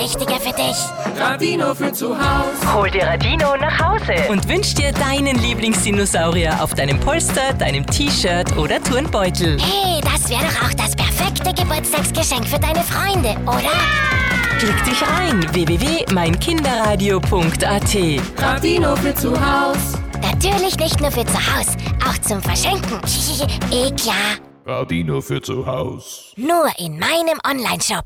Richtige für dich. Radino für zu Hause. Hol dir Radino nach Hause Und wünsch dir deinen Lieblingsdinosaurier auf deinem Polster, deinem T-Shirt oder Turnbeutel. Hey, das wäre doch auch das perfekte Geburtstagsgeschenk für deine Freunde, oder? Klick dich ein, www.meinkinderradio.at. Radino für zu Hause. Natürlich nicht nur für zu Hause, auch zum Verschenken. Klar. Radino für zu Hause. Nur in meinem Onlineshop.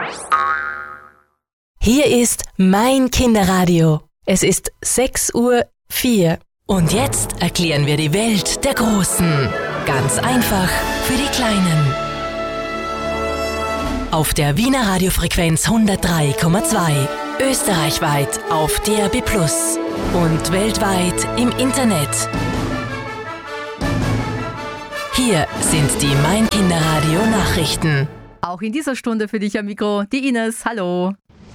Hier ist mein Kinderradio. Es ist 6:04 Uhr. Und jetzt erklären wir die Welt der Großen. Ganz einfach für die Kleinen. Auf der Wiener Radiofrequenz 103,2. Österreichweit auf DAB+ und weltweit im Internet. Hier sind die Mein Kinderradio Nachrichten. Auch in dieser Stunde für dich am Mikro, die Ines. Hallo.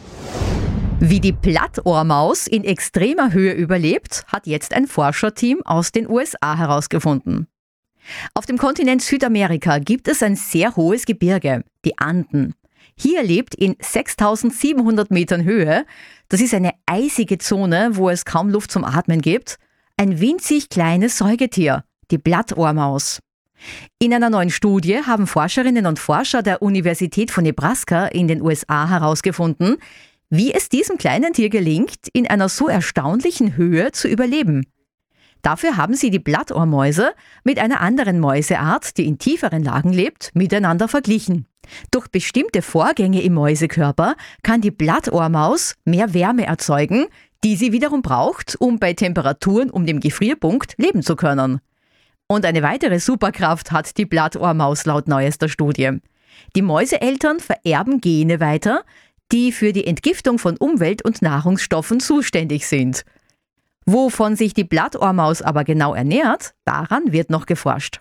Wie die Plattohrmaus in extremer Höhe überlebt, hat jetzt ein Forscherteam aus den USA herausgefunden. Auf dem Kontinent Südamerika gibt es ein sehr hohes Gebirge, die Anden. Hier lebt in 6.700 Metern Höhe, das ist eine eisige Zone, wo es kaum Luft zum Atmen gibt, ein winzig kleines Säugetier, die Plattohrmaus. In einer neuen Studie haben Forscherinnen und Forscher der Universität von Nebraska in den USA herausgefunden, wie es diesem kleinen Tier gelingt, in einer so erstaunlichen Höhe zu überleben. Dafür haben sie die Plattohrmäuse mit einer anderen Mäuseart, die in tieferen Lagen lebt, miteinander verglichen. Durch bestimmte Vorgänge im Mäusekörper kann die Plattohrmaus mehr Wärme erzeugen, die sie wiederum braucht, um bei Temperaturen um den Gefrierpunkt leben zu können. Und eine weitere Superkraft hat die Plattohrmaus laut neuester Studie. Die Mäuseeltern vererben Gene weiter, die für die Entgiftung von Umwelt- und Nahrungsstoffen zuständig sind. Wovon sich die Plattohrmaus aber genau ernährt, daran wird noch geforscht.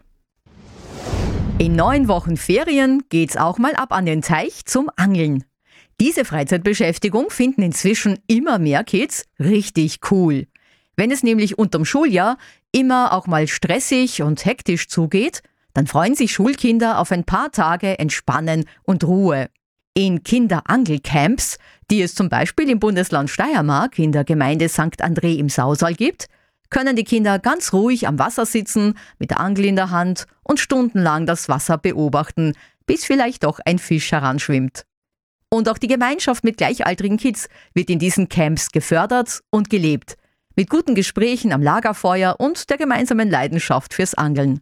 In 9 Wochen Ferien geht's auch mal ab an den Teich zum Angeln. Diese Freizeitbeschäftigung finden inzwischen immer mehr Kids richtig cool. Wenn es nämlich unterm Schuljahr immer auch mal stressig und hektisch zugeht, dann freuen sich Schulkinder auf ein paar Tage Entspannen und Ruhe. In Kinderangelcamps, die es zum Beispiel im Bundesland Steiermark in der Gemeinde St. André im Sausal gibt, können die Kinder ganz ruhig am Wasser sitzen, mit der Angel in der Hand und stundenlang das Wasser beobachten, bis vielleicht doch ein Fisch heranschwimmt. Und auch die Gemeinschaft mit gleichaltrigen Kids wird in diesen Camps gefördert und gelebt, mit guten Gesprächen am Lagerfeuer und der gemeinsamen Leidenschaft fürs Angeln.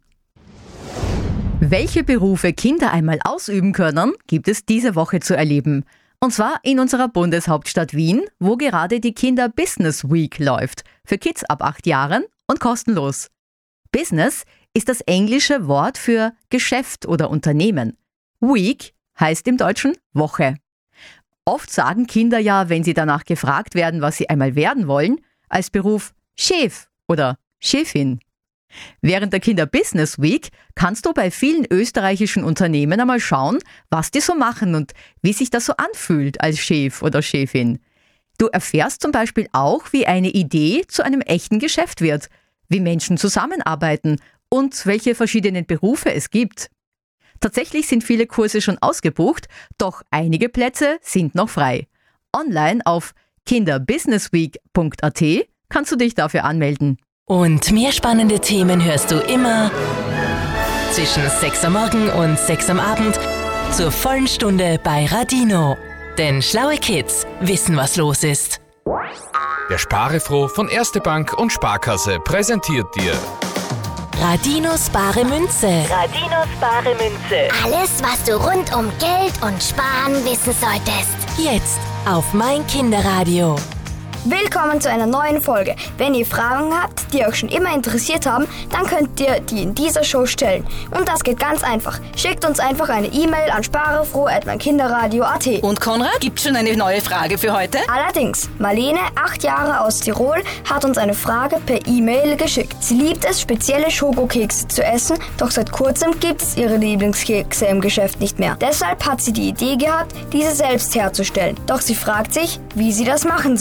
Welche Berufe Kinder einmal ausüben können, gibt es diese Woche zu erleben. Und zwar in unserer Bundeshauptstadt Wien, wo gerade die Kinder-Business Week läuft, für Kids ab 8 Jahren und kostenlos. Business ist das englische Wort für Geschäft oder Unternehmen. Week heißt im Deutschen Woche. Oft sagen Kinder ja, wenn sie danach gefragt werden, was sie einmal werden wollen, als Beruf Chef oder Chefin. Während der Kinder-Business Week kannst du bei vielen österreichischen Unternehmen einmal schauen, was die so machen und wie sich das so anfühlt als Chef oder Chefin. Du erfährst zum Beispiel auch, wie eine Idee zu einem echten Geschäft wird, wie Menschen zusammenarbeiten und welche verschiedenen Berufe es gibt. Tatsächlich sind viele Kurse schon ausgebucht, doch einige Plätze sind noch frei. Online auf kinderbusinessweek.at kannst du dich dafür anmelden. Und mehr spannende Themen hörst du immer zwischen 6 am Morgen und 6 am Abend zur vollen Stunde bei Radino. Denn schlaue Kids wissen, was los ist. Der Sparefroh von Erste Bank und Sparkasse präsentiert dir Radinos bare Münze. Radinos bare Münze. Alles, was du rund um Geld und Sparen wissen solltest. Jetzt auf mein Kinderradio. Willkommen zu einer neuen Folge. Wenn ihr Fragen habt, die euch schon immer interessiert haben, dann könnt ihr die in dieser Show stellen. Und das geht ganz einfach. Schickt uns einfach eine E-Mail an sparefroh@meinkinderradio.at. Und Konrad, gibt's schon eine neue Frage für heute? Allerdings, Marlene, 8 Jahre aus Tirol, hat uns eine Frage per E-Mail geschickt. Sie liebt es, spezielle Schokokekse zu essen, doch seit kurzem gibt es ihre Lieblingskekse im Geschäft nicht mehr. Deshalb hat sie die Idee gehabt, diese selbst herzustellen. Doch sie fragt sich, wie sie das machen soll.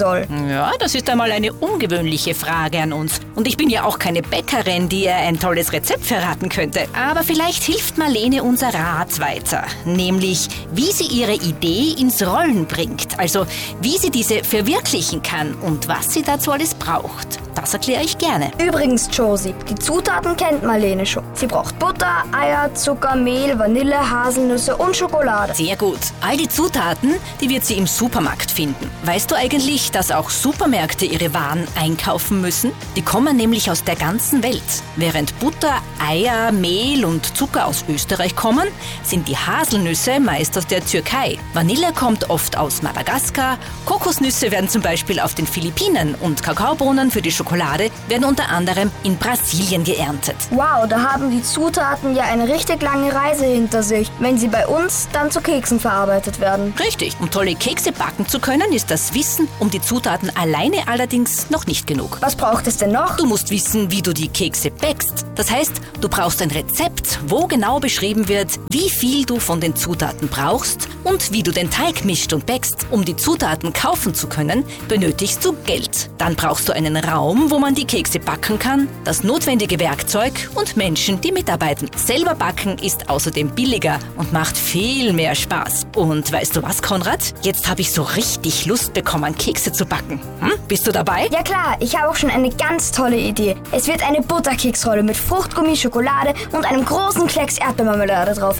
Ja, das ist einmal eine ungewöhnliche Frage an uns. Und ich bin ja auch keine Bäckerin, die ihr ein tolles Rezept verraten könnte. Aber vielleicht hilft Marlene unser Rat weiter. Nämlich, wie sie ihre Idee ins Rollen bringt. Also, wie sie diese verwirklichen kann und was sie dazu alles braucht. Das erkläre ich gerne. Übrigens, Josie, die Zutaten kennt Marlene schon. Sie braucht Butter, Eier, Zucker, Mehl, Vanille, Haselnüsse und Schokolade. Sehr gut. All die Zutaten, die wird sie im Supermarkt finden. Weißt du eigentlich, dass auch Supermärkte ihre Waren einkaufen müssen? Die kommen nämlich aus der ganzen Welt. Während Butter, Eier, Mehl und Zucker aus Österreich kommen, sind die Haselnüsse meist aus der Türkei. Vanille kommt oft aus Madagaskar, Kokosnüsse werden zum Beispiel auf den Philippinen und Kakaobohnen für die Schokolade werden unter anderem in Brasilien geerntet. Wow, da haben die Zutaten ja eine richtig lange Reise hinter sich, wenn sie bei uns dann zu Keksen verarbeitet werden. Richtig. Um tolle Kekse backen zu können, ist das Wissen um die Zutaten alleine allerdings noch nicht genug. Was braucht es denn noch? Du musst wissen, wie du die Kekse backst. Das heißt, du brauchst ein Rezept, wo genau beschrieben wird, wie viel du von den Zutaten brauchst und wie du den Teig mischt und backst. Um die Zutaten kaufen zu können, benötigst du Geld. Dann brauchst du einen Raum, wo man die Kekse backen kann, das notwendige Werkzeug und Menschen, die mitarbeiten. Selber backen ist außerdem billiger und macht viel mehr Spaß. Und weißt du was, Konrad? Jetzt habe ich so richtig Lust bekommen, Kekse zu backen. Bist du dabei? Ja klar, ich habe auch schon eine ganz tolle Idee. Es wird eine Butterkeksrolle mit Fruchtgummi, Schokolade und einem großen Klecks Erdbeermarmelade drauf.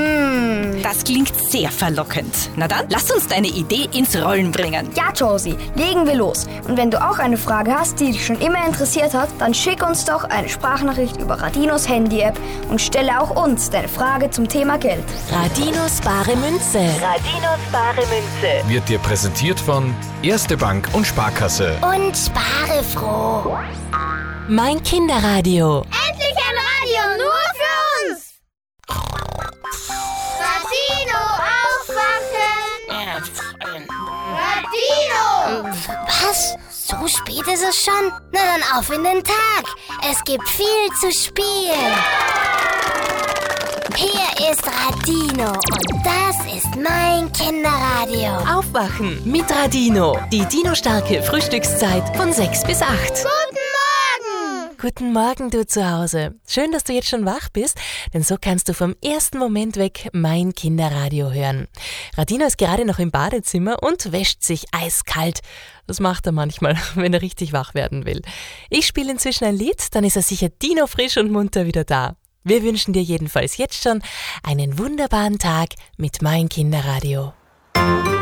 Das klingt sehr verlockend. Na dann, lass uns deine Idee ins Rollen bringen. Ja, Josie, legen wir los. Und wenn du auch eine Frage hast, die dich schon immer interessiert hat, dann schick uns doch eine Sprachnachricht über Radinos Handy-App und stelle auch uns deine Frage zum Thema Geld. Radinos bare Münze. Radinos bare Münze. Wird dir präsentiert von Erste Bank und Sparkasse. Und spare froh. Mein Kinderradio. Endlich ein Radio nur für uns. Radino aufwachen. Radino. Was? So spät ist es schon? Na dann auf in den Tag. Es gibt viel zu spielen. Hier ist Radino und das ist mein Kinderradio. Aufwachen mit Radino. Die Dino-starke Frühstückszeit von 6 bis 8. Guten Morgen! Guten Morgen, du zu Hause. Schön, dass du jetzt schon wach bist, denn so kannst du vom ersten Moment weg mein Kinderradio hören. Radino ist gerade noch im Badezimmer und wäscht sich eiskalt. Das macht er manchmal, wenn er richtig wach werden will. Ich spiele inzwischen ein Lied, dann ist er sicher Dino frisch und munter wieder da. Wir wünschen dir jedenfalls jetzt schon einen wunderbaren Tag mit mein Kinderradio.